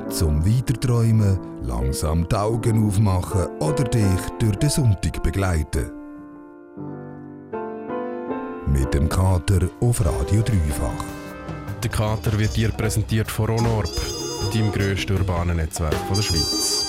zum Weiterträumen, langsam die Augen aufmachen oder dich durch den Sonntag begleiten. Mit dem Kater auf Radio Dreifach. Der Kater wird dir präsentiert von Ronorb, deinem grössten urbanen Netzwerk der Schweiz.